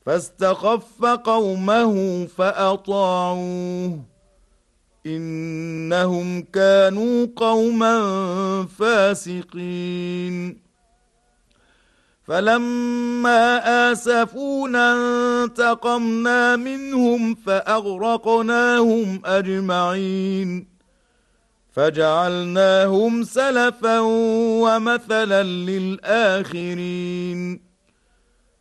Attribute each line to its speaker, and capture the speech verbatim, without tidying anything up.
Speaker 1: فاستخف قومه فأطاعوه إنهم كانوا قوما فاسقين فلما آسفونا انتقمنا منهم فأغرقناهم أجمعين فجعلناهم سلفا ومثلا للآخرين